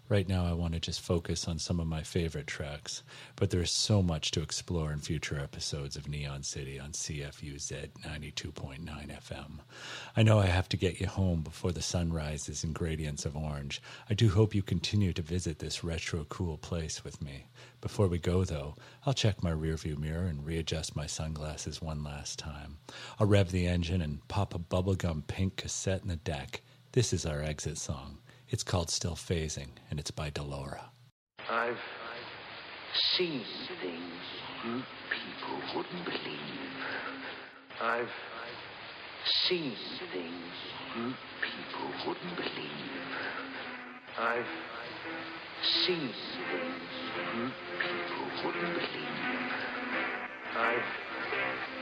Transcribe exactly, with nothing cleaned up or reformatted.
Right now, I want to just focus on some of my favorite tracks, but there is so much to explore in future episodes of Neon City on C F U Z ninety-two point nine F M. I know I have to get you home before the sun rises in gradients of orange. I do hope you continue to visit this retro cool place with me. Before we go, though, I'll check my rearview mirror and readjust my sunglasses one last time. I'll rev the engine and pop a bubblegum pink cassette in the deck. This is our exit song. It's called Still Phasing, and it's by Delora. I've seen things you people wouldn't believe. I've seen things you people wouldn't believe. I've seen things you people wouldn't believe. I've